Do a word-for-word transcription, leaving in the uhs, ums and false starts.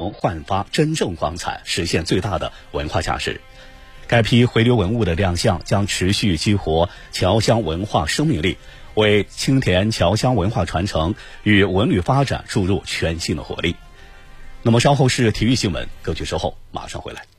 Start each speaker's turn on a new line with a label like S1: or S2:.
S1: 能焕发真正光彩，实现最大的文化价值。该批回流文物的亮相将持续激活侨乡文化生命力，为青田侨乡文化传承与文旅发展注入全新的活力。那么稍后是体育新闻，歌曲之后马上回来。